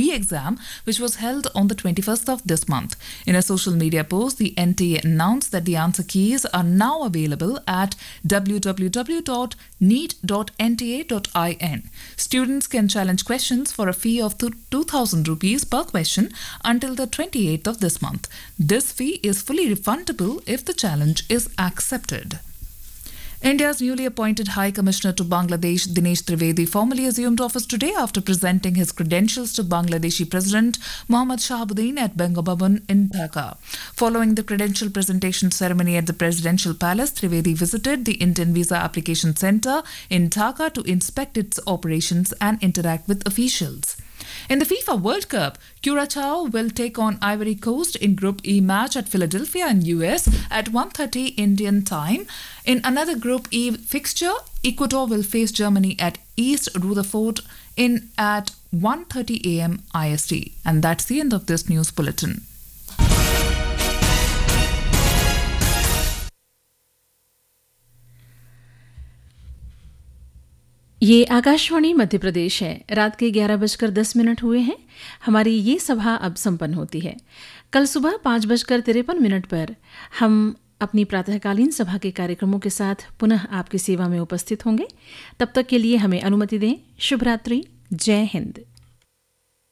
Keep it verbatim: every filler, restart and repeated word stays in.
re-exam, which was held on the twenty-first of this month. In a social media post, the N T A announced that the answer keys are now available at w w w dot neet dot n t a dot i n. Students can challenge questions for a fee of two thousand rupees per question until the twenty-eighth of this month. This fee is fully refundable if the challenge is accepted. India's newly appointed High Commissioner to Bangladesh, Dinesh Trivedi, formally assumed office today after presenting his credentials to Bangladeshi President Mohammad Shahabuddin at Bangabhavan in Dhaka. Following the credential presentation ceremony at the Presidential Palace, Trivedi visited the Indian Visa Application Centre in Dhaka to inspect its operations and interact with officials. In the FIFA World Cup, Curacao will take on Ivory Coast in Group E match at Philadelphia in U S at one thirty Indian time. In another Group E fixture, Ecuador will face Germany at East Rutherford in at one thirty a m I S T. And that's the end of this news bulletin. ये आकाशवाणी मध्य प्रदेश है। रात के ग्यारह बजकर दस minute हुए हैं। हमारी ये सभा अब संपन्न होती है। कल सुबह पाँच बजकर तिरपन मिनट पर हम अपनी प्रातःकालीन सभा के कार्यक्रमों के साथ पुनः आपकी सेवा में उपस्थित होंगे। तब तक के लिए हमें अनुमति दें। शुभ रात्रि। जय हिंद।